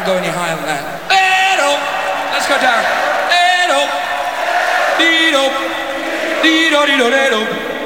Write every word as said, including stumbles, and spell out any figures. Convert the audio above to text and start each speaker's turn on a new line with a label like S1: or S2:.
S1: can't go any higher than that. Edo. Let's go down. Edo. Dido. Dido, dido, dido.